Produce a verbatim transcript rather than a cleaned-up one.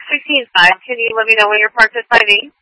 fifteen five. Can you let me know when you're parked at five eight?